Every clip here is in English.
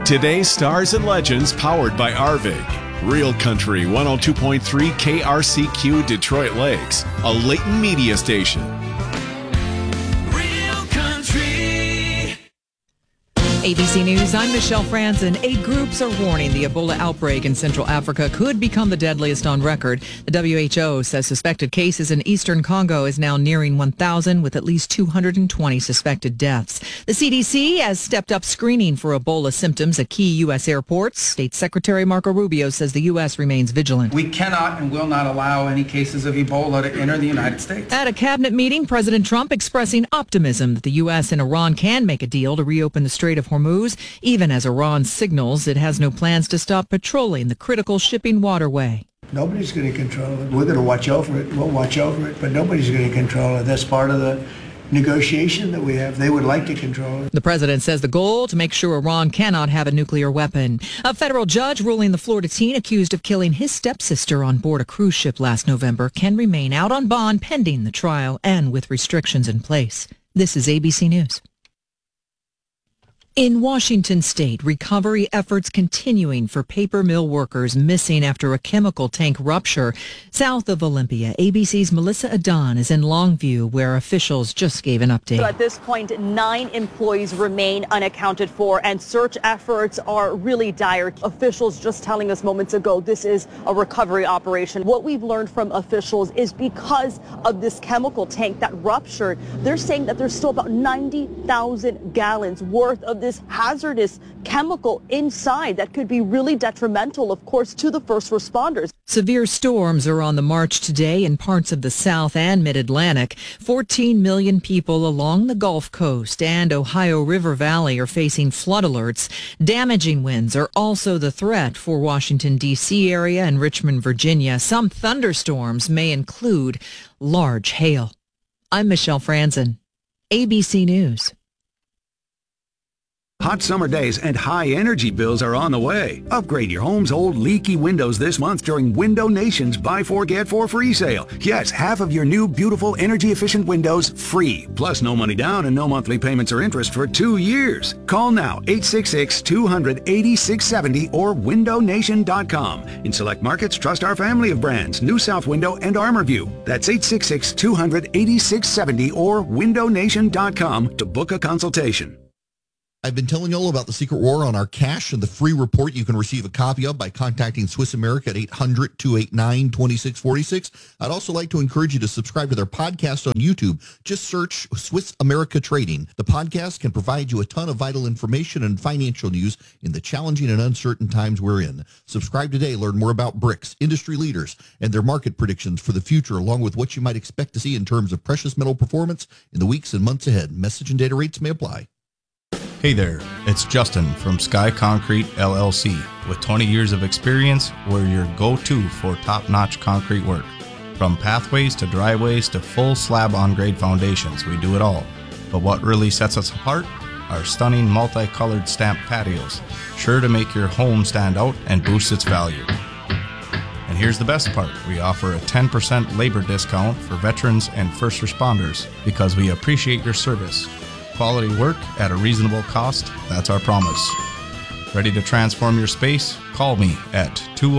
Today's Stars and Legends powered by Arvig. Real Country 102.3 KRCQ Detroit Lakes, a Leighton media station. Real Country. ABC News, I'm Michelle Franzen. 8 groups are warning the Ebola outbreak in Central Africa could become the deadliest on record. The WHO says suspected cases in eastern Congo is now nearing 1,000 with at least 220 suspected deaths. The CDC has stepped up screening for Ebola symptoms at key U.S. airports. State Secretary Marco Rubio says the U.S. remains vigilant. We cannot and will not allow any cases of Ebola to enter the United States. At a cabinet meeting, President Trump expressing optimism that the U.S. and Iran can make a deal to reopen the Strait of Hormuz, even as Iran signals it has no plans to stop patrolling the critical shipping waterway. Nobody's going to control it. We're going to watch over it. We'll watch over it, but nobody's going to control it. That's part of the negotiation that we have. They would like to control it. The president says the goal to make sure Iran cannot have a nuclear weapon. A federal judge ruling the Florida teen accused of killing his stepsister on board a cruise ship last November can remain out on bond pending the trial and with restrictions in place. This is ABC News. In Washington state, recovery efforts continuing for paper mill workers missing after a chemical tank rupture. South of Olympia, ABC's Melissa Adan is in Longview, where officials just gave an update. So at this point, 9 employees remain unaccounted for, and search efforts are really dire. Officials just telling us moments ago this is a recovery operation. What we've learned from officials is because of this chemical tank that ruptured, they're saying that there's still about 90,000 gallons worth of this hazardous chemical inside that could be really detrimental, of course, to the first responders. Severe storms are on the march today in parts of the South and Mid-Atlantic. 14 million people along the Gulf Coast and Ohio River Valley are facing flood alerts. Damaging winds are also the threat for Washington, D.C. area and Richmond, Virginia. Some thunderstorms may include large hail. I'm Michelle Franzen, ABC News. Hot summer days and high energy bills are on the way. Upgrade your home's old leaky windows this month during Window Nation's Buy 4 Get 4 free sale. Yes, half of your new beautiful energy efficient windows free. Plus no money down and no monthly payments or interest for 2 years. Call now 866-200-8670 or windownation.com. In select markets, trust our family of brands, New South Window and ArmorView. That's 866-200-8670 or windownation.com to book a consultation. I've been telling you all about the Secret War on our cash and the free report you can receive a copy of by contacting Swiss America at 800-289-2646. I'd also like to encourage you to subscribe to their podcast on YouTube. Just search Swiss America Trading. The podcast can provide you a ton of vital information and financial news in the challenging and uncertain times we're in. Subscribe today. Learn more about BRICS, industry leaders, and their market predictions for the future, along with what you might expect to see in terms of precious metal performance in the weeks and months ahead. Message and data rates may apply. Hey there, it's Justin from Sky Concrete LLC. With 20 years of experience, we're your go-to for top-notch concrete work. From pathways to driveways to full slab on-grade foundations, we do it all. But what really sets us apart? Our stunning multicolored stamped patios, sure to make your home stand out and boost its value. And here's the best part, we offer a 10% labor discount for veterans and first responders because we appreciate your service. Quality work at a reasonable cost, that's our promise. Ready to transform your space? Call me at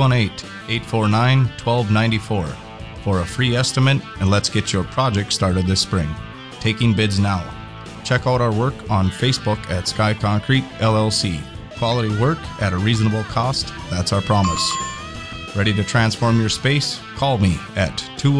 218-849-1294 for a free estimate, and let's get your project started this spring. Taking bids now. Check out our work on Facebook at Sky Concrete LLC. Quality work at a reasonable cost, that's our promise. Ready to transform your space? Call me at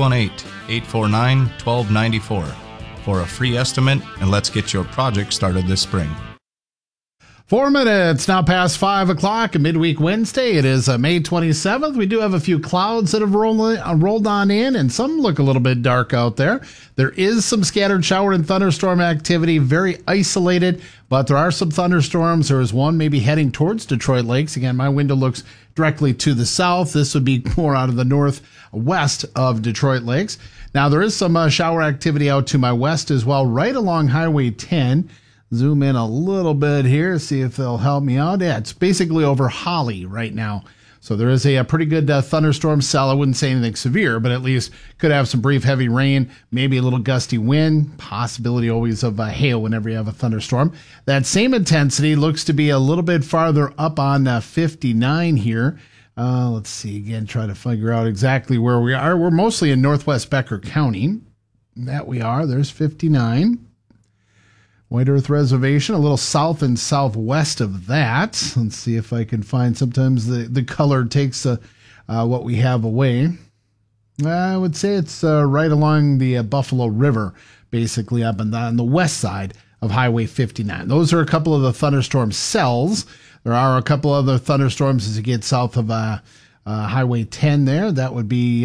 218-849-1294 for a free estimate, and let's get your project started this spring. 4 minutes now past 5 o'clock, a midweek Wednesday. It is May 27th. We do have a few clouds that have rolled on in, and some look a little bit dark out there. There is some scattered shower and thunderstorm activity, very isolated, but there are some thunderstorms. There is one maybe heading towards Detroit Lakes. Again, my window looks directly to the south. This would be more out of the northwest of Detroit Lakes. Now, there is some shower activity out to my west as well, right along Highway 10. Zoom in a little bit here, see if they'll help me out. Yeah, it's basically over Holly right now. So there is a pretty good thunderstorm cell. I wouldn't say anything severe, but at least could have some brief heavy rain, maybe a little gusty wind, possibility always of hail whenever you have a thunderstorm. That same intensity looks to be a little bit farther up on 59 here. Let's see again, try to figure out exactly where we are. We're mostly in northwest Becker County. That we are. There's 59. White Earth Reservation, a little south and southwest of that. Let's see if I can find. Sometimes the color takes what we have away. I would say it's right along the Buffalo River, basically up on the west side of Highway 59. Those are a couple of the thunderstorm cells. There are a couple other thunderstorms as you get south of Highway 10 there. That would be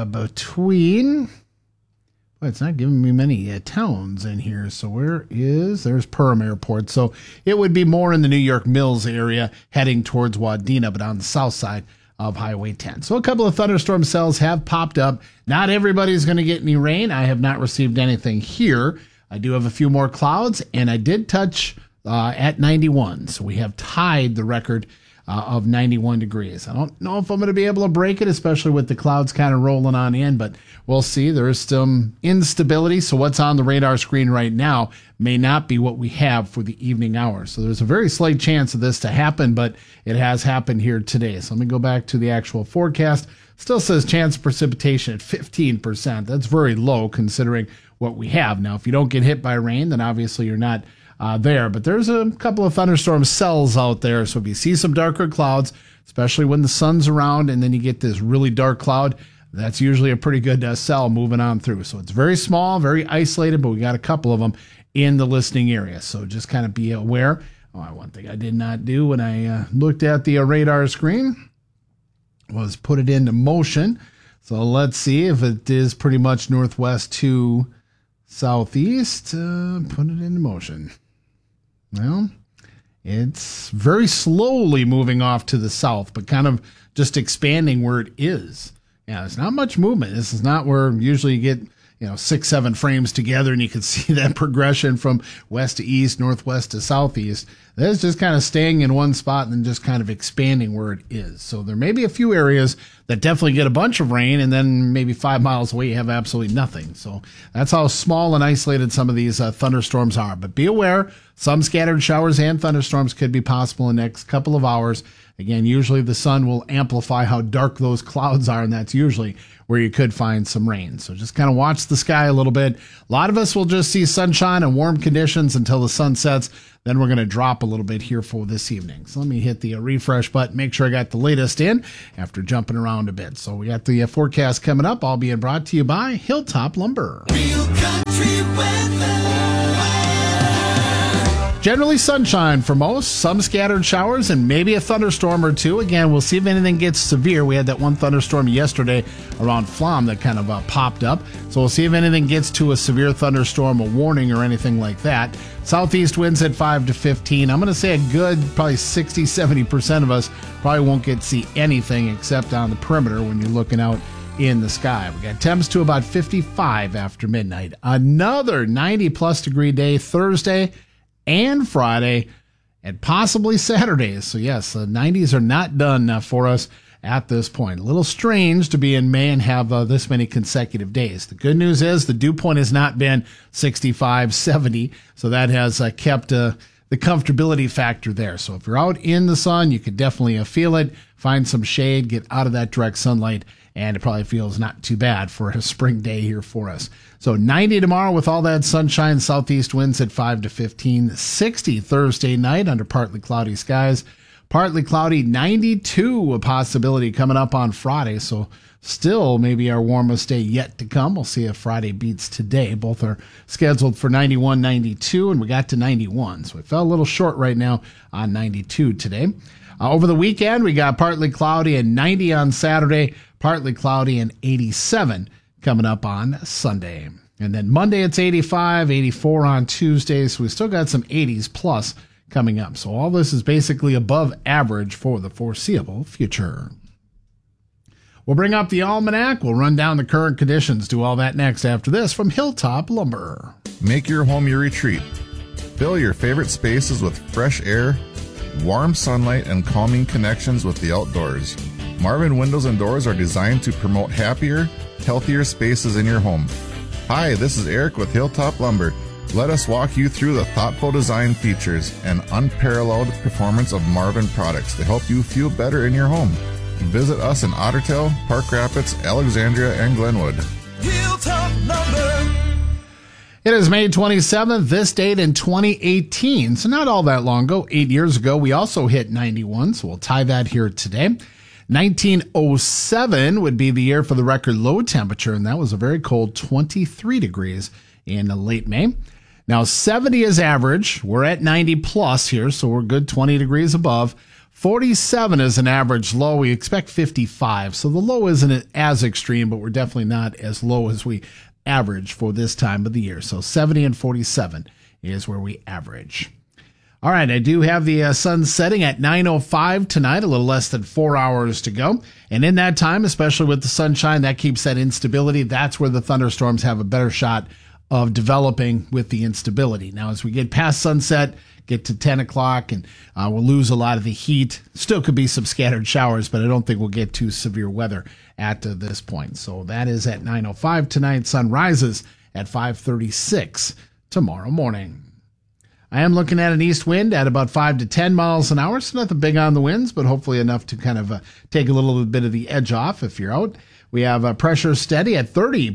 between... Well, it's not giving me many towns in here. So there's Perham Airport. So it would be more in the New York Mills area heading towards Wadena, but on the south side of Highway 10. So a couple of thunderstorm cells have popped up. Not everybody's going to get any rain. I have not received anything here. I do have a few more clouds, and I did touch at 91. So we have tied the record of 91 degrees. I don't know if I'm going to be able to break it, especially with the clouds kind of rolling on in, but we'll see. There is some instability, so what's on the radar screen right now may not be what we have for the evening hours. So there's a very slight chance of this to happen, but it has happened here today. So let me go back to the actual forecast. Still says chance of precipitation at 15%. That's very low considering what we have. Now, if you don't get hit by rain, then obviously you're not there, but there's a couple of thunderstorm cells out there. So if you see some darker clouds, especially when the sun's around and then you get this really dark cloud, that's usually a pretty good cell moving on through. So it's very small, very isolated, but we got a couple of them in the listening area. So just kind of be aware. One thing I did not do when I looked at the radar screen was put it into motion. So let's see if it is pretty much northwest to southeast. Put it into motion. Well, it's very slowly moving off to the south, but kind of just expanding where it is. Yeah, there's not much movement. This is not where usually you get 6-7 frames together and you can see that progression from west to east, northwest to southeast. That's just kind of staying in one spot and then just kind of expanding where it is. So there may be a few areas that definitely get a bunch of rain, and then maybe 5 miles away you have absolutely nothing. So that's how small and isolated some of these thunderstorms are. But be aware, some scattered showers and thunderstorms could be possible in the next couple of hours. Again, usually the sun will amplify how dark those clouds are, and that's usually where you could find some rain. So just kind of watch the sky a little bit. A lot of us will just see sunshine and warm conditions until the sun sets. Then we're going to drop a little bit here for this evening. So let me hit the refresh button, make sure I got the latest in after jumping around a bit. So we got the forecast coming up, all being brought to you by Hilltop Lumber. Real country weather. Generally sunshine for most, some scattered showers, and maybe a thunderstorm or two. Again, we'll see if anything gets severe. We had that one thunderstorm yesterday around Flom that kind of popped up. So we'll see if anything gets to a severe thunderstorm, a warning, or anything like that. Southeast winds at 5 to 15. I'm going to say a good probably 60-70% of us probably won't get to see anything except on the perimeter when you're looking out in the sky. We got temps to about 55 after midnight. Another 90-plus degree day Thursday and Friday, and possibly Saturdays. So yes, the 90s are not done for us at this point. A little strange to be in May and have this many consecutive days. The good news is the dew point has not been 65, 70, so that has kept the comfortability factor there. So if you're out in the sun, you could definitely feel it, find some shade, get out of that direct sunlight, and it probably feels not too bad for a spring day here for us. So 90 tomorrow with all that sunshine, southeast winds at 5 to 15, 60 Thursday night under partly cloudy skies, partly cloudy, 92 a possibility coming up on Friday. So still maybe our warmest day yet to come. We'll see if Friday beats today. Both are scheduled for 91, 92, and we got to 91. So we fell a little short right now on 92 today. Over the weekend, we got partly cloudy and 90 on Saturday, partly cloudy and 87 coming up on Sunday. And then Monday, it's 85, 84 on Tuesday. So we still got some 80s plus coming up. So all this is basically above average for the foreseeable future. We'll bring up the almanac. We'll run down the current conditions. Do all that next after this from Hilltop Lumber. Make your home your retreat. Fill your favorite spaces with fresh air, warm sunlight, and calming connections with the outdoors. Marvin Windows and Doors are designed to promote happier, healthier spaces in your home. Hi, this is Eric with Hilltop Lumber. Let us walk you through the thoughtful design features and unparalleled performance of Marvin products to help you feel better in your home. Visit us in Ottertail, Park Rapids, Alexandria, and Glenwood. Hilltop Lumber. It is May 27th, this date in 2018, so not all that long ago. 8 years ago, we also hit 91, so we'll tie that here today. 1907 would be the year for the record low temperature, and that was a very cold 23 degrees in late May. Now, 70 is average. We're at 90 plus here, so we're good 20 degrees above. 47 is an average low. We expect 55, so the low isn't as extreme, but we're definitely not as low as we average for this time of the year. So 70 and 47 is where we average. All right, I do have the sun setting at 9:05 tonight, a little less than 4 hours to go. And in that time, especially with the sunshine, that keeps that instability. That's where the thunderstorms have a better shot of developing with the instability. Now, as we get past sunset, get to 10 o'clock, and we'll lose a lot of the heat. Still could be some scattered showers, but I don't think we'll get too severe weather at this point. So that is at 9:05 tonight. Sun rises at 5:36 tomorrow morning. I am looking at an east wind at about 5 to 10 miles an hour, so nothing big on the winds, but hopefully enough to kind of take a little bit of the edge off if you're out. We have pressure steady at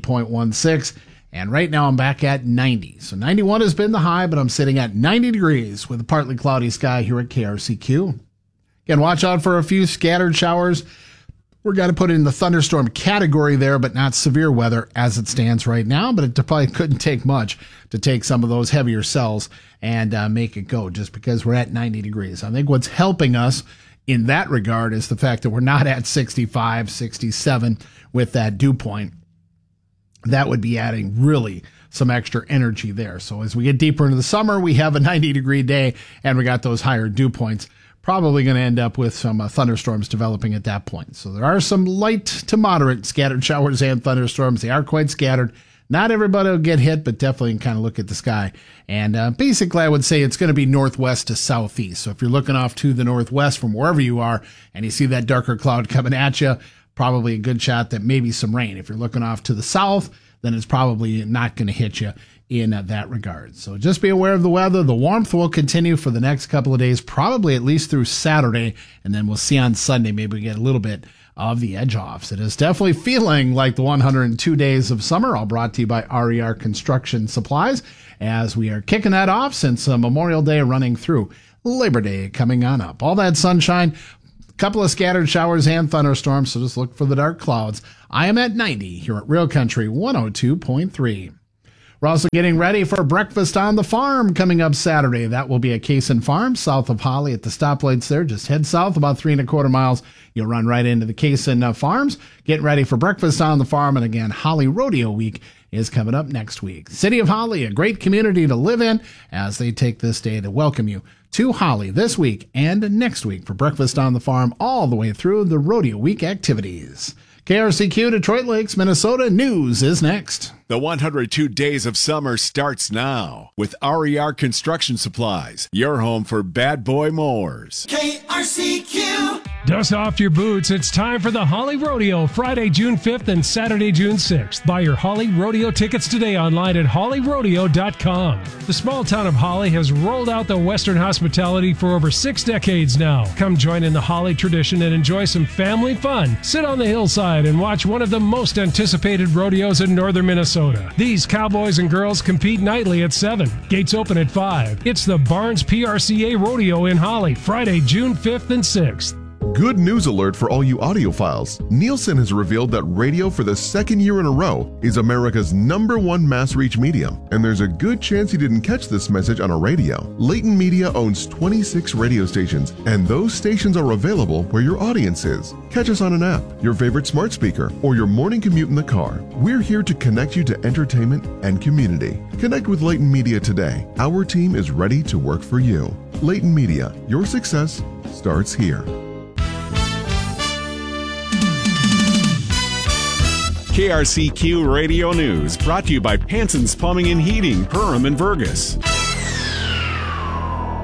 30.16, and right now I'm back at 90. So 91 has been the high, but I'm sitting at 90 degrees with a partly cloudy sky here at KRCQ. Again, watch out for a few scattered showers. We're going to put it in the thunderstorm category there, but not severe weather as it stands right now. But it probably couldn't take much to take some of those heavier cells and make it go just because we're at 90 degrees. I think what's helping us in that regard is the fact that we're not at 65, 67 with that dew point. That would be adding really some extra energy there. So as we get deeper into the summer, we have a 90-degree day and we got those higher dew points. Probably going to end up with some thunderstorms developing at that point. So there are some light to moderate scattered showers and thunderstorms. They are quite scattered. Not everybody will get hit, but definitely can kind of look at the sky. And basically, I would say it's going to be northwest to southeast. So if you're looking off to the northwest from wherever you are and you see that darker cloud coming at you, probably a good shot that maybe some rain. If you're looking off to the south, then it's probably not going to hit you in that regard. So just be aware of the weather. The warmth will continue for the next couple of days, probably at least through Saturday, and then we'll see on Sunday, maybe we get a little bit of the edge offs. It is definitely feeling like the 102 days of summer, all brought to you by RER Construction Supplies, as we are kicking that off since Memorial Day running through Labor Day coming on up. All that sunshine, a couple of scattered showers and thunderstorms, so just look for the dark clouds. I am at 90 here at Real Country 102.3. We're also getting ready for Breakfast on the Farm coming up Saturday. That will be at Kaysen Farm, south of Holly at the stoplights there. Just head south about 3.25 miles. You'll run right into the Kaysen Farms. Get ready for Breakfast on the Farm. And again, Holly Rodeo Week is coming up next week. City of Holly, a great community to live in as they take this day to welcome you to Holly this week and next week for Breakfast on the Farm all the way through the Rodeo Week activities. KRCQ Detroit Lakes, Minnesota News is next. The 102 Days of Summer starts now with RER Construction Supplies, your home for bad boy mowers. KRCQ. Dust off your boots. It's time for the Holly Rodeo, Friday, June 5th and Saturday, June 6th. Buy your Holly Rodeo tickets today online at hollyrodeo.com. The small town of Holly has rolled out the Western hospitality for over 6 decades now. Come join in the Holly tradition and enjoy some family fun. Sit on the hillside and watch one of the most anticipated rodeos in northern Minnesota. These cowboys and girls compete nightly at 7. Gates open at 5. It's the Barnes PRCA Rodeo in Holly, Friday, June 5th and 6th. Good news alert for all you audiophiles. Nielsen has revealed that radio for the second year in a row is America's #1 mass reach medium, and there's a good chance you didn't catch this message on a radio. Leighton Media owns 26 radio stations, and those stations are available where your audience is. Catch us on an app, your favorite smart speaker, or your morning commute in the car. We're here to connect you to entertainment and community. Connect with Leighton Media today. Our team is ready to work for you. Leighton Media, your success starts here. KRCQ Radio News, brought to you by Panson's Plumbing and Heating, Perham and Vergas.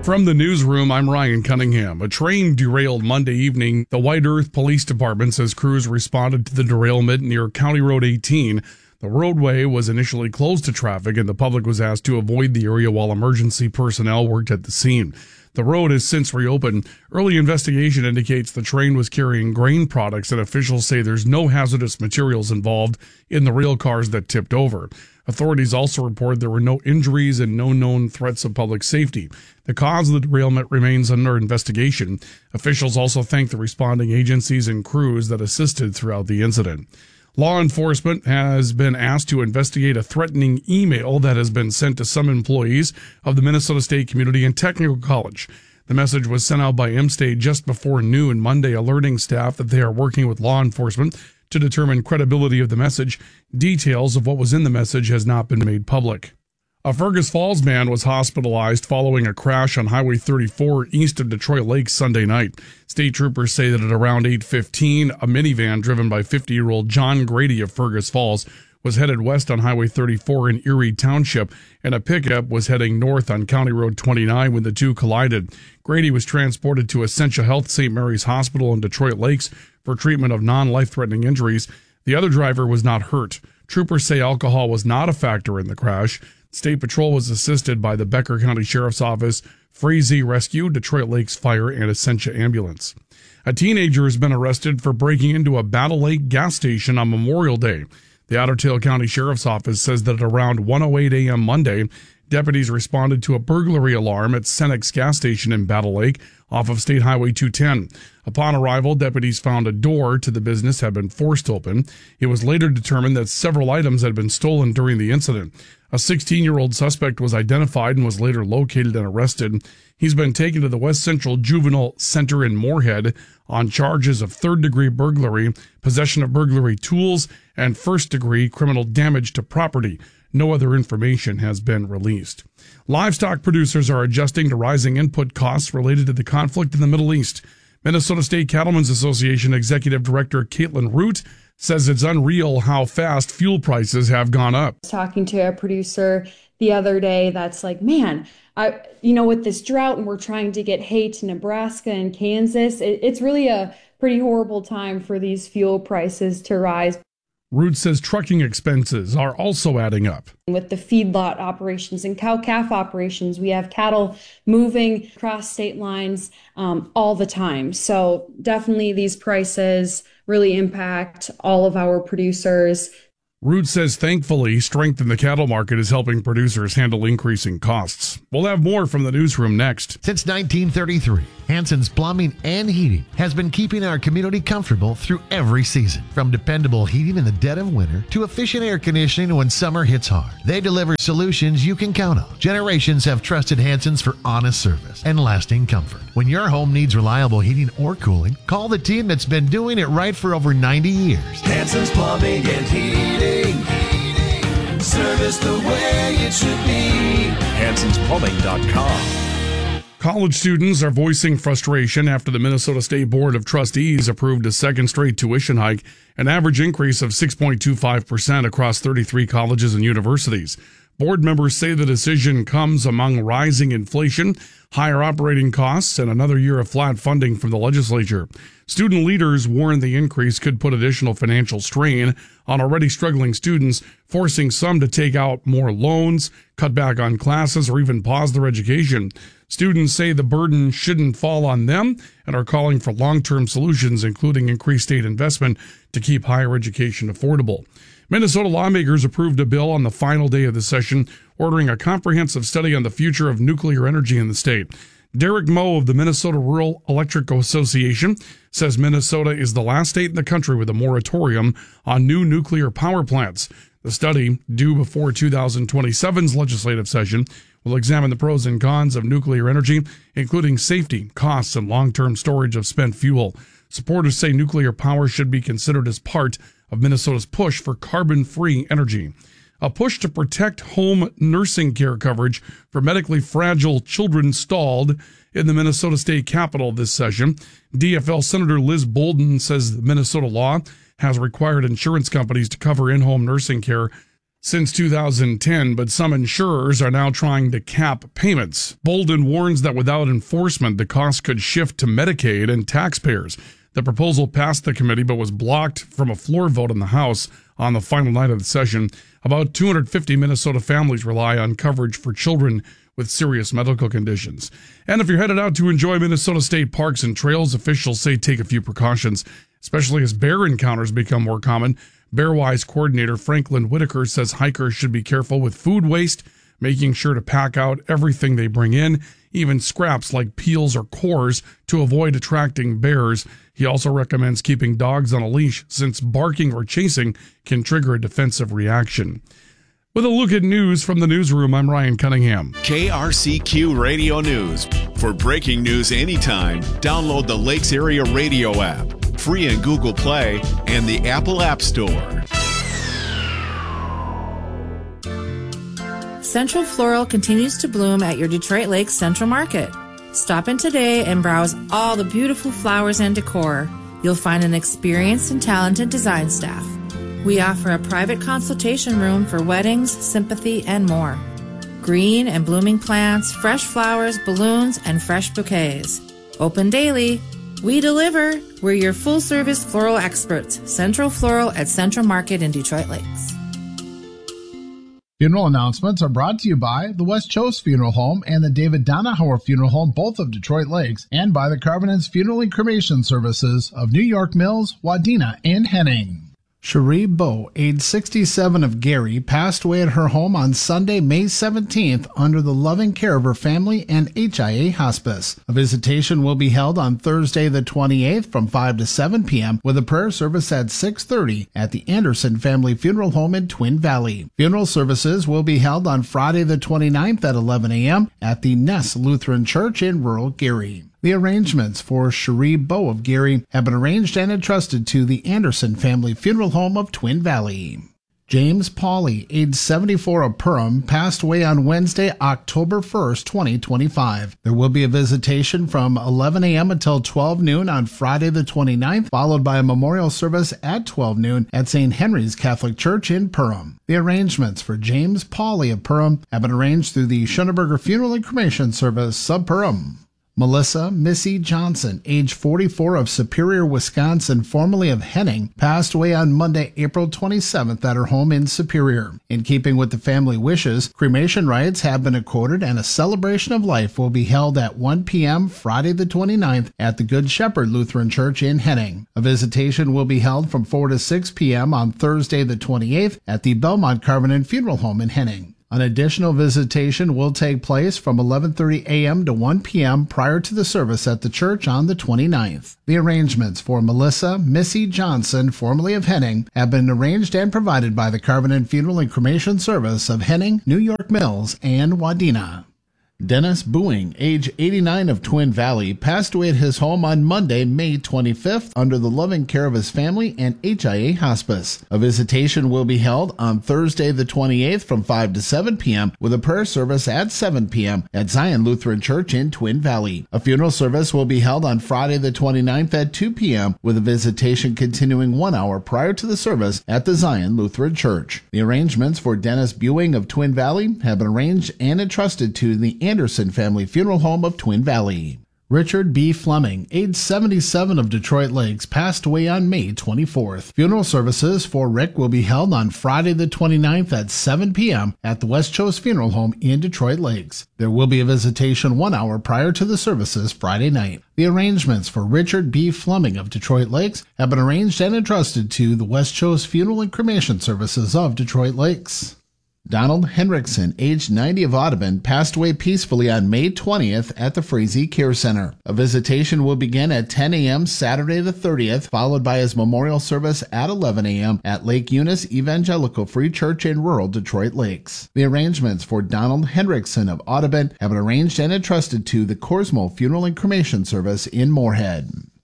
From the newsroom, I'm Ryan Cunningham. A train derailed Monday evening. The White Earth Police Department says crews responded to the derailment near County Road 18. The roadway was initially closed to traffic, and the public was asked to avoid the area while emergency personnel worked at the scene. The road has since reopened. Early investigation indicates the train was carrying grain products, and officials say there's no hazardous materials involved in the rail cars that tipped over. Authorities also report there were no injuries and no known threats of public safety. The cause of the derailment remains under investigation. Officials also thank the responding agencies and crews that assisted throughout the incident. Law enforcement has been asked to investigate a threatening email that has been sent to some employees of the Minnesota State Community and Technical College. The message was sent out by M-State just before noon Monday, alerting staff that they are working with law enforcement to determine credibility of the message. Details of what was in the message has not been made public. A Fergus Falls man was hospitalized following a crash on Highway 34 east of Detroit Lakes Sunday night. State troopers say that at around 8:15, a minivan driven by 50-year-old John Grady of Fergus Falls was headed west on Highway 34 in Erie Township, and a pickup was heading north on County Road 29 when the two collided. Grady was transported to Essentia Health St. Mary's Hospital in Detroit Lakes for treatment of non-life-threatening injuries. The other driver was not hurt. Troopers say alcohol was not a factor in the crash. State Patrol was assisted by the Becker County Sheriff's Office, Frazee Rescue, Detroit Lakes Fire, and Essentia Ambulance. A teenager has been arrested for breaking into a Battle Lake gas station on Memorial Day. The Otter Tail County Sheriff's Office says that at around 1:08 a.m. Monday, deputies responded to a burglary alarm at Senex gas station in Battle Lake off of State Highway 210. Upon arrival, deputies found a door to the business had been forced open. It was later determined that several items had been stolen during the incident. A 16-year-old suspect was identified and was later located and arrested. He's been taken to the West Central Juvenile Center in Moorhead on charges of third-degree burglary, possession of burglary tools, and first-degree criminal damage to property. No other information has been released. Livestock producers are adjusting to rising input costs related to the conflict in the Middle East. Minnesota State Cattlemen's Association Executive Director Caitlin Root says it's unreal how fast fuel prices have gone up. I was talking to a producer the other day that's like, man, with this drought and we're trying to get hay to Nebraska and Kansas, it's really a pretty horrible time for these fuel prices to rise. Root says trucking expenses are also adding up. With the feedlot operations and cow-calf operations, we have cattle moving across state lines all the time. So definitely these prices really impact all of our producers. Root says thankfully, strength in the cattle market is helping producers handle increasing costs. We'll have more from the newsroom next. Since 1933, Hanson's Plumbing and Heating has been keeping our community comfortable through every season. From dependable heating in the dead of winter to efficient air conditioning when summer hits hard, they deliver solutions you can count on. Generations have trusted Hanson's for honest service and lasting comfort. When your home needs reliable heating or cooling, call the team that's been doing it right for over 90 years. Hanson's Plumbing and Heating. Service the way it should be. Hanson'sPlumbing.com. College students are voicing frustration after the Minnesota State Board of Trustees approved a second straight tuition hike, an average increase of 6.25% across 33 colleges and universities. Board members say the decision comes among rising inflation, higher operating costs, and another year of flat funding from the legislature. Student leaders warn the increase could put additional financial strain on already struggling students, forcing some to take out more loans, cut back on classes, or even pause their education. Students say the burden shouldn't fall on them and are calling for long-term solutions, including increased state investment to keep higher education affordable. Minnesota lawmakers approved a bill on the final day of the session, ordering a comprehensive study on the future of nuclear energy in the state. Derek Moe of the Minnesota Rural Electric Association says Minnesota is the last state in the country with a moratorium on new nuclear power plants. The study, due before 2027's legislative session, will examine the pros and cons of nuclear energy, including safety, costs, and long-term storage of spent fuel. Supporters say nuclear power should be considered as part of Minnesota's push for carbon-free energy. A push to protect home nursing care coverage for medically fragile children stalled in the Minnesota State Capitol this session. DFL Senator Liz Bolden says the Minnesota law has required insurance companies to cover in-home nursing care since 2010, but some insurers are now trying to cap payments. Bolden warns that without enforcement, the cost could shift to Medicaid and taxpayers. The proposal passed the committee but was blocked from a floor vote in the House on the final night of the session. About 250 Minnesota families rely on coverage for children with serious medical conditions. And if you're headed out to enjoy Minnesota state parks and trails, officials say take a few precautions, especially as bear encounters become more common. Bearwise coordinator Franklin Whitaker says hikers should be careful with food waste, making sure to pack out everything they bring in, even scraps like peels or cores, to avoid attracting bears. He also recommends keeping dogs on a leash, since barking or chasing can trigger a defensive reaction. With a look at news from the newsroom, I'm Ryan Cunningham. KRCQ Radio News. For breaking news anytime, download the Lakes Area Radio app, free in Google Play and the Apple App Store. Central Floral continues to bloom at your Detroit Lakes Central Market. Stop in today and browse all the beautiful flowers and decor. You'll find an experienced and talented design staff. We offer a private consultation room for weddings, sympathy, and more. Green and blooming plants, fresh flowers, balloons, and fresh bouquets. Open daily. We deliver. We're your full-service floral experts. Central Floral at Central Market in Detroit Lakes. Funeral announcements are brought to you by the West Choate Funeral Home and the David Donahauer Funeral Home, both of Detroit Lakes, and by the Carvinens Funeral and Cremation Services of New York Mills, Wadena, and Henning. Cherie Bowe, age 67 of Gary, passed away at her home on Sunday, May 17th under the loving care of her family and HIA Hospice. A visitation will be held on Thursday the 28th from 5 to 7 p.m. with a prayer service at 6:30 at the Anderson Family Funeral Home in Twin Valley. Funeral services will be held on Friday the 29th at 11 a.m. at the Ness Lutheran Church in rural Gary. The arrangements for Cherie Bowe of Gary have been arranged and entrusted to the Anderson Family Funeral Home of Twin Valley. James Pauley, age 74 of Perham, passed away on Wednesday, October 1st, 2025. There will be a visitation from 11 a.m. until 12 noon on Friday the 29th, followed by a memorial service at 12 noon at St. Henry's Catholic Church in Perham. The arrangements for James Pauley of Perham have been arranged through the Schoenberger Funeral and Cremation Service, sub Perham. Melissa Missy Johnson, age 44 of Superior, Wisconsin, formerly of Henning, passed away on Monday, April 27th at her home in Superior. In keeping with the family wishes, cremation rites have been accorded and a celebration of life will be held at 1 p.m. Friday the 29th at the Good Shepherd Lutheran Church in Henning. A visitation will be held from 4 to 6 p.m. on Thursday the 28th at the Belmont Carvinen Funeral Home in Henning. An additional visitation will take place from 11:30 a.m. to 1 p.m. prior to the service at the church on the 29th. The arrangements for Melissa Missy Johnson, formerly of Henning, have been arranged and provided by the Carvinen Funeral and Cremation Service of Henning, New York Mills, and Wadena. Dennis Booing, age 89 of Twin Valley, passed away at his home on Monday, May 25th, under the loving care of his family and HIA Hospice. A visitation will be held on Thursday the 28th from 5 to 7 p.m. with a prayer service at 7 p.m. at Zion Lutheran Church in Twin Valley. A funeral service will be held on Friday the 29th at 2 p.m. with a visitation continuing 1 hour prior to the service at the Zion Lutheran Church. The arrangements for Dennis Booing of Twin Valley have been arranged and entrusted to the Anderson Family Funeral Home of Twin Valley. Richard B. Fleming, age 77 of Detroit Lakes, passed away on May 24th. Funeral services for Rick will be held on Friday the 29th at 7 p.m. at the West Choate Funeral Home in Detroit Lakes. There will be a visitation 1 hour prior to the services Friday night. The arrangements for Richard B. Fleming of Detroit Lakes have been arranged and entrusted to the West Choate Funeral and Cremation Services of Detroit Lakes. Donald Henriksen, aged 90 of Audubon, passed away peacefully on May 20th at the Frazee Care Center. A visitation will begin at 10 a.m. Saturday the 30th, followed by his memorial service at 11 a.m. at Lake Eunice Evangelical Free Church in rural Detroit Lakes. The arrangements for Donald Henriksen of Audubon have been arranged and entrusted to the Corsmo Funeral and Cremation Service in Moorhead.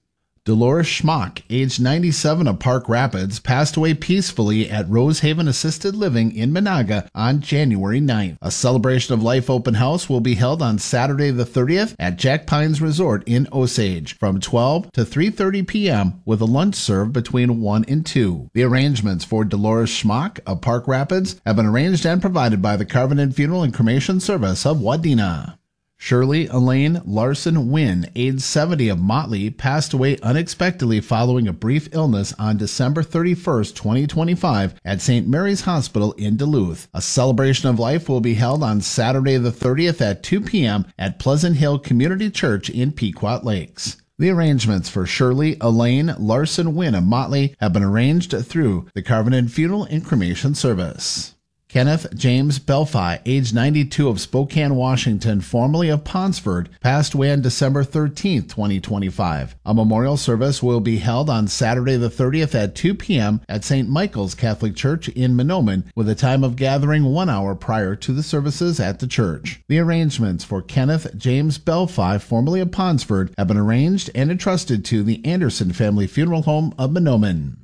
Dolores Schmock, age 97 of Park Rapids, passed away peacefully at Rosehaven Assisted Living in Monaga on January 9th. A celebration of life open house will be held on Saturday the 30th at Jack Pines Resort in Osage from 12 to 3:30 p.m. with a lunch served between 1 and 2. The arrangements for Dolores Schmock of Park Rapids have been arranged and provided by the Carvin Funeral and Cremation Service of Wadena. Shirley Elaine Larson Wynn, age 70 of Motley, passed away unexpectedly following a brief illness on December 31st, 2025 at St. Mary's Hospital in Duluth. A celebration of life will be held on Saturday the 30th at 2 p.m. at Pleasant Hill Community Church in Pequot Lakes. The arrangements for Shirley Elaine Larson Wynn of Motley have been arranged through the Carvin Funeral and Cremation Service. Kenneth James Belfi, age 92 of Spokane, Washington, formerly of Ponsford, passed away on December 13, 2025. A memorial service will be held on Saturday the 30th at 2 p.m. at St. Michael's Catholic Church in Mahnomen, with a time of gathering 1 hour prior to the services at the church. The arrangements for Kenneth James Belfi, formerly of Ponsford, have been arranged and entrusted to the Anderson Family Funeral Home of Mahnomen.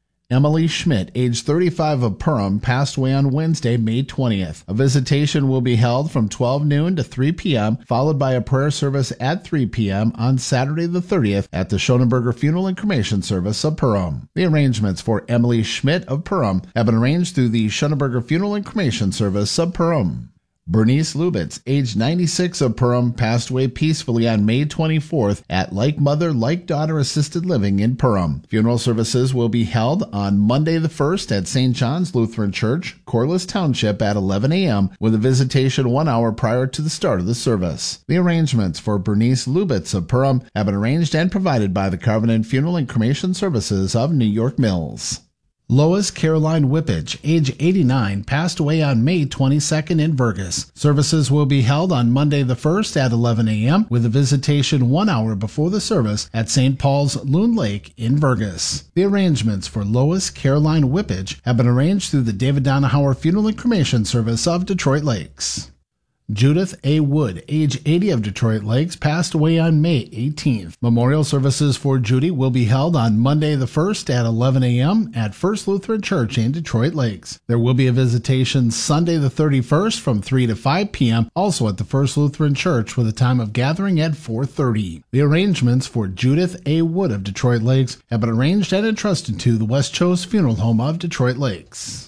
Emily Schmidt, age 35 of Perham, passed away on Wednesday, May 20th. A visitation will be held from 12 noon to 3 p.m., followed by a prayer service at 3 p.m. on Saturday the 30th at the Schoenberger Funeral and Cremation Service of Perham. The arrangements for Emily Schmidt of Perham have been arranged through the Schoenberger Funeral and Cremation Service of Perham. Bernice Lubitz, age 96 of Perham, passed away peacefully on May 24th at Like Mother, Like Daughter Assisted Living in Perham. Funeral services will be held on Monday the 1st at St. John's Lutheran Church, Corliss Township at 11 a.m. with a visitation 1 hour prior to the start of the service. The arrangements for Bernice Lubitz of Perham have been arranged and provided by the Carvin Funeral and Cremation Services of New York Mills. Lois Caroline Whippage, age 89, passed away on May 22nd in Vergas. Services will be held on Monday the 1st at 11 a.m. with a visitation 1 hour before the service at St. Paul's Loon Lake in Vergas. The arrangements for Lois Caroline Whippage have been arranged through the David Donahauer Funeral and Cremation Service of Detroit Lakes. Judith A. Wood, age 80 of Detroit Lakes, passed away on May 18th. Memorial services for Judy will be held on Monday the 1st at 11 a.m. at First Lutheran Church in Detroit Lakes. There will be a visitation Sunday the 31st from 3 to 5 p.m. also at the First Lutheran Church with a time of gathering at 4:30. The arrangements for Judith A. Wood of Detroit Lakes have been arranged and entrusted to the West Coast Funeral Home of Detroit Lakes.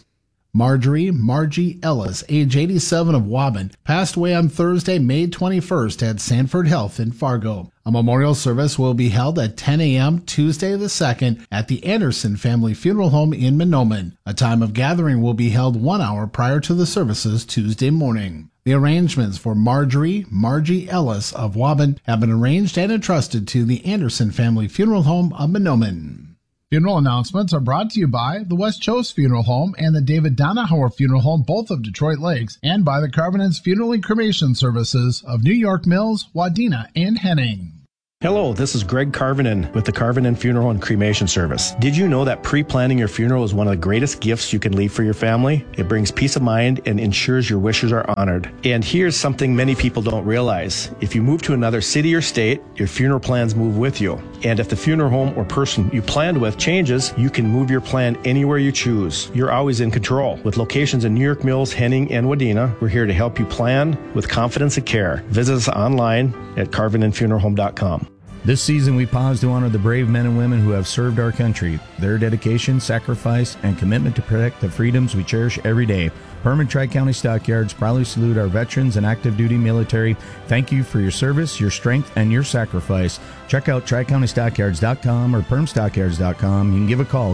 Margie Ellis, age 87 of Waban, passed away on Thursday, May 21st at Sanford Health in Fargo. A memorial service will be held at 10 a.m. Tuesday the 2nd at the Anderson Family Funeral Home in Mahnomen. A time of gathering will be held 1 hour prior to the services Tuesday morning. The arrangements for Margie Ellis of Waban have been arranged and entrusted to the Anderson Family Funeral Home of Mahnomen. Funeral announcements are brought to you by the West Coast Funeral Home and the David Donahauer Funeral Home, both of Detroit Lakes, and by the Carvin's Funeral and Cremation Services of New York Mills, Wadena, and Henning. Hello, this is Greg Carvinen with the Carvinen Funeral and Cremation Service. Did you know that pre-planning your funeral is one of the greatest gifts you can leave for your family? It brings peace of mind and ensures your wishes are honored. And here's something many people don't realize. If you move to another city or state, your funeral plans move with you. And if the funeral home or person you planned with changes, you can move your plan anywhere you choose. You're always in control. With locations in New York Mills, Henning, and Wadena, we're here to help you plan with confidence and care. Visit us online at carvinandfuneralhome.com. This season, we pause to honor the brave men and women who have served our country. Their dedication, sacrifice, and commitment to protect the freedoms we cherish every day. Perham and Tri-County Stockyards proudly salute our veterans and active duty military. Thank you for your service, your strength, and your sacrifice. Check out TriCountyStockyards.com or PermStockyards.com. You can give a call,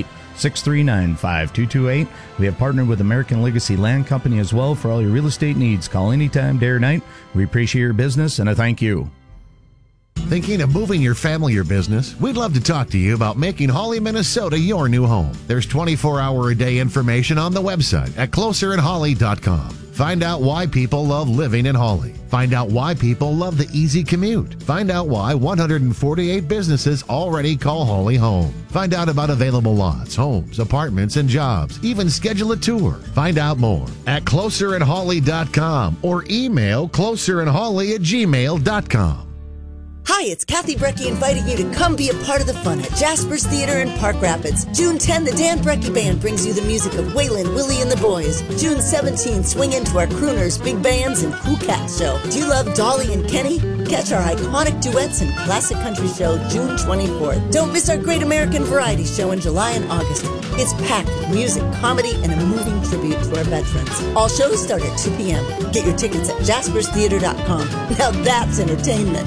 218-639-5228. We have partnered with American Legacy Land Company as well for all your real estate needs. Call anytime, day or night. We appreciate your business, and I thank you. Thinking of moving your family or business? We'd love to talk to you about making Hawley, Minnesota your new home. There's 24-hour-a-day information on the website at closerandhawley.com. Find out why people love living in Hawley. Find out why people love the easy commute. Find out why 148 businesses already call Hawley home. Find out about available lots, homes, apartments, and jobs. Even schedule a tour. Find out more at closerandhawley.com or email closerandhawley@gmail.com. Hi, Hi, it's Kathy Brecky inviting you to come be a part of the fun at Jasper's Theater in Park Rapids. June 10, the Dan Brecky Band brings you the music of Waylon, Willie, and the Boys. June 17, swing into our crooners, big bands, and cool cat show. Do you love Dolly and Kenny? Catch our iconic duets and classic country show June 24th. Don't miss our Great American Variety Show in July and August. It's packed with music, comedy, and a moving tribute to our veterans. All shows start at 2 p.m. Get your tickets at jasperstheater.com. Now that's entertainment.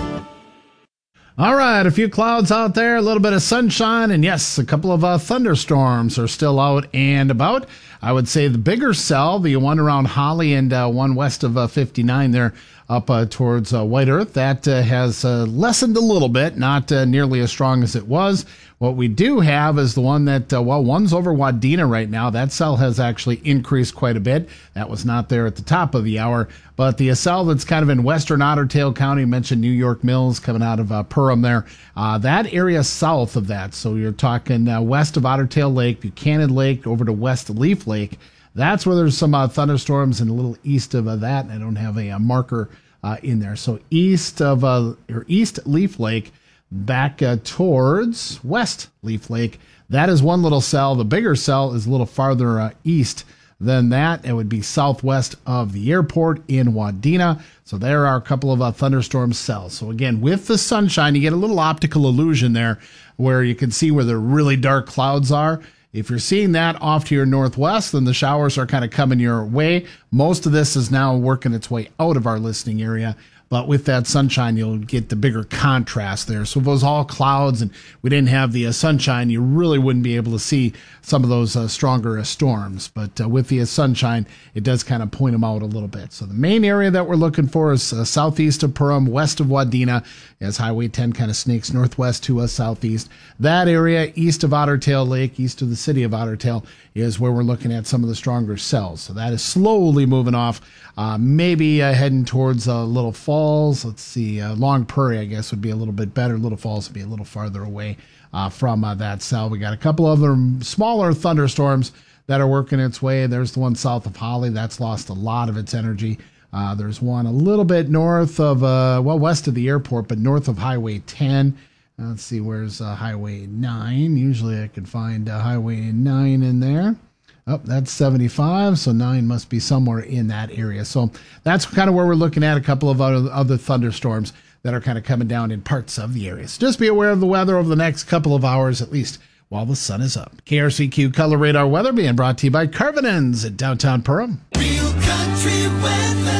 All right, a few clouds out there, a little bit of sunshine, and yes, a couple of thunderstorms are still out and about. I would say the bigger cell, the one around Holly and one west of 59 there up towards White Earth, that has lessened a little bit, not nearly as strong as it was. What we do have is the one that, one's over Wadena right now. That cell has actually increased quite a bit. That was not there at the top of the hour. But the cell that's kind of in western Otter Tail County, mentioned New York Mills coming out of Perham there, that area south of that. So you're talking west of Otter Tail Lake, Buchanan Lake, over to West Leaf Lake. That's where there's some thunderstorms, and a little east of that. I don't have a marker in there. So east of East Leaf Lake, back towards West Leaf Lake. That is one little cell. The bigger cell is a little farther east than that. It would be southwest of the airport in Wadena. So there are a couple of thunderstorm cells. So again, with the sunshine, you get a little optical illusion there where you can see where the really dark clouds are. If you're seeing that off to your northwest, then the showers are kind of coming your way. Most of this is now working its way out of our listening area. But with that sunshine, you'll get the bigger contrast there. So if it was all clouds and we didn't have the sunshine, you really wouldn't be able to see some of those stronger storms. But with the sunshine, it does kind of point them out a little bit. So the main area that we're looking for is southeast of Perham, west of Wadena, as Highway 10 kind of snakes northwest to southeast. That area, east of Otter Tail Lake, east of the city of Otter Tail, is where we're looking at some of the stronger cells. So that is slowly moving off, maybe heading towards Little Falls. Let's see, Long Prairie, I guess, would be a little bit better. Little Falls would be a little farther away from that cell. We got a couple of other smaller thunderstorms that are working its way. There's the one south of Holly. That's lost a lot of its energy. There's one a little bit north of, west of the airport, but north of Highway 10. Let's see, where's Highway 9? Usually I can find Highway 9 in there. Oh, that's 75, so 9 must be somewhere in that area. So that's kind of where we're looking at a couple of other thunderstorms that are kind of coming down in parts of the area. So just be aware of the weather over the next couple of hours, at least while the sun is up. KRCQ Color Radar Weather being brought to you by Carvinens at downtown Perham. Real country weather.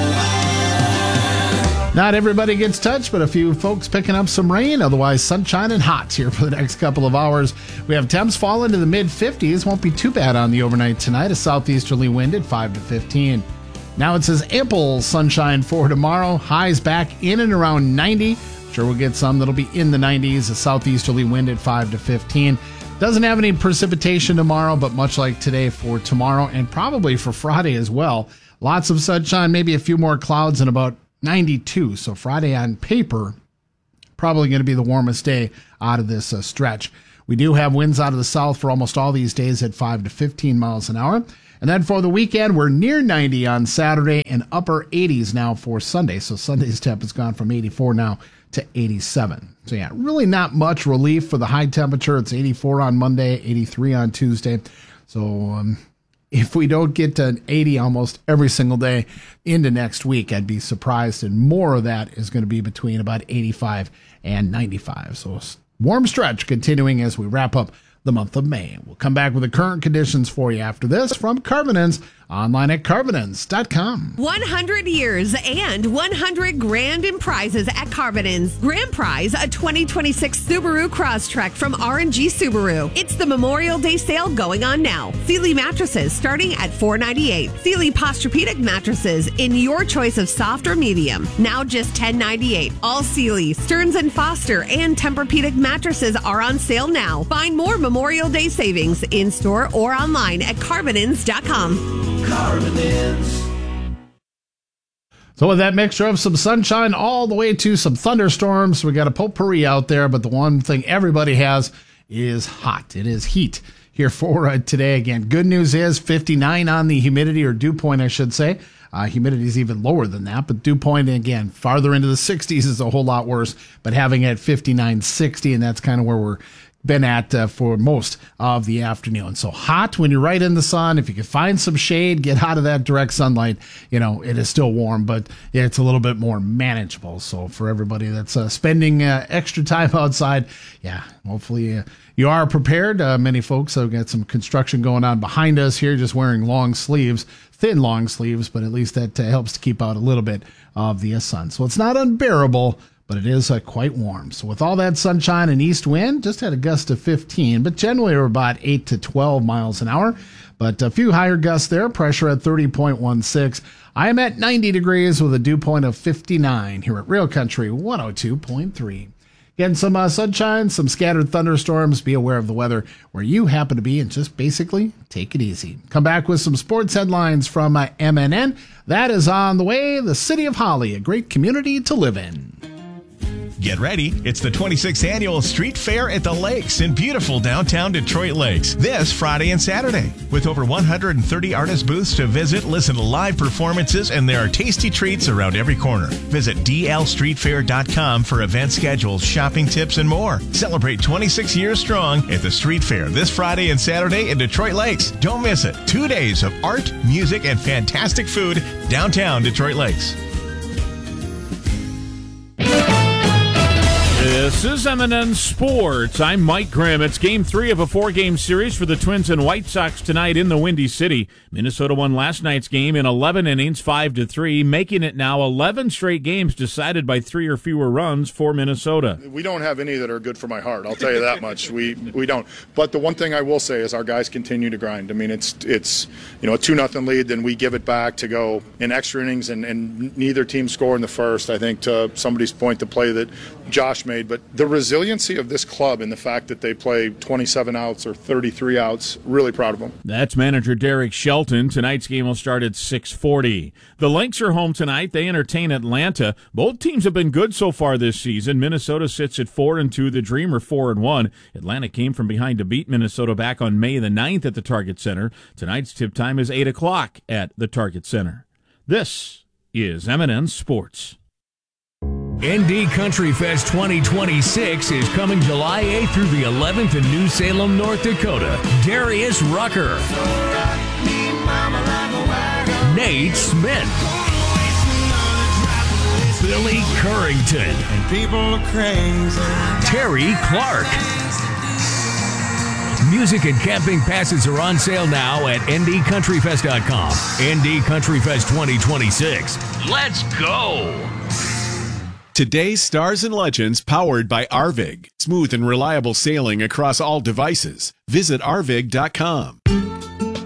Not everybody gets touched, but a few folks picking up some rain. Otherwise, sunshine and hot here for the next couple of hours. We have temps fall into the mid-50s. Won't be too bad on the overnight tonight. A southeasterly wind at 5 to 15. Now it says ample sunshine for tomorrow. Highs back in and around 90. Sure, we'll get some that'll be in the 90s. A southeasterly wind at 5 to 15. Doesn't have any precipitation tomorrow, but much like today for tomorrow and probably for Friday as well. Lots of sunshine, maybe a few more clouds and about 92. So Friday on paper, probably going to be the warmest day out of this stretch. We do have winds out of the south for almost all these days at 5 to 15 miles an hour. And then for the weekend, we're near 90 on Saturday and upper 80s now for Sunday. So Sunday's temp has gone from 84 now to 87. So yeah, really not much relief for the high temperature. It's 84 on Monday, 83 on Tuesday. So if we don't get to 80 almost every single day into next week, I'd be surprised. And more of that is going to be between about 85 and 95. So warm stretch continuing as we wrap up the month of May. We'll come back with the current conditions for you after this from Carvinens, online at carvinens.com. 100 years and 100 grand in prizes at Carvinens. Grand prize, a 2026 Subaru Crosstrek from R&G Subaru. It's the Memorial Day sale going on now. Sealy mattresses starting at $498. Sealy Posturepedic mattresses in your choice of soft or medium, now just $1098. All Sealy, Stearns & Foster, and Tempur-Pedic mattresses are on sale now. Find more Memorial Day savings in-store or online at carvinens.com. Carvinens. So with that mixture of some sunshine all the way to some thunderstorms, we got a potpourri out there, but the one thing everybody has is hot. It is heat here for today. Again, good news is 59 on the humidity or dew point, I should say. Humidity is even lower than that, but dew point, again, farther into the 60s is a whole lot worse, but having it at 59, 60, and that's kind of where we're been at for most of the afternoon. So hot when you're right in the sun. If you can find some shade, get out of that direct sunlight. It is still warm, but it's a little bit more manageable. So for everybody that's spending extra time outside, hopefully you are prepared. Many folks have got some construction going on behind us here, just wearing long sleeves, thin long sleeves, but at least that helps to keep out a little bit of the sun. So it's not unbearable, but it is quite warm. So with all that sunshine and east wind, just had a gust of 15, but generally we're about 8 to 12 miles an hour. But a few higher gusts there, pressure at 30.16. I am at 90 degrees with a dew point of 59 here at Real Country 102.3. Again, some sunshine, some scattered thunderstorms. Be aware of the weather where you happen to be and just basically take it easy. Come back with some sports headlines from MNN. That is on the way. The City of Holly, a great community to live in. Get ready. It's the 26th Annual Street Fair at the Lakes in beautiful downtown Detroit Lakes this Friday and Saturday. With over 130 artist booths to visit, listen to live performances, and there are tasty treats around every corner. Visit dlstreetfair.com for event schedules, shopping tips, and more. Celebrate 26 years strong at the Street Fair this Friday and Saturday in Detroit Lakes. Don't miss it. 2 days of art, music, and fantastic food downtown Detroit Lakes. This is MNN Sports. I'm Mike Grimm. It's Game 3 of a 4-game series for the Twins and White Sox tonight in the Windy City. Minnesota won last night's game in 11 innings, 5-3, making it now 11 straight games decided by 3 or fewer runs for Minnesota. We don't have any that are good for my heart. I'll tell you that much. We don't. But the one thing I will say is our guys continue to grind. I mean, it's a 2-0 lead, then we give it back to go in extra innings, and neither team score in the first. I think to somebody's point, the play that Josh made. But the resiliency of this club and the fact that they play 27 outs or 33 outs, really proud of them. That's manager Derek Shelton. Tonight's game will start at 6:40. The Lynx are home tonight. They entertain Atlanta. Both teams have been good so far this season. Minnesota sits at 4-2. The Dreamer 4-1. Atlanta came from behind to beat Minnesota back on May the 9th at the Target Center. Tonight's tip time is 8 o'clock at the Target Center. This is MNN Sports. ND Country Fest 2026 is coming July 8th through the 11th in New Salem, North Dakota. Darius Rucker, Nate Smith, Billy Currington, and people are crazy. Terry Clark. Music and camping passes are on sale now at ndcountryfest.com. ND Country Fest 2026. Let's go! Today's Stars and Legends powered by Arvig. Smooth and reliable sailing across all devices. Visit arvig.com.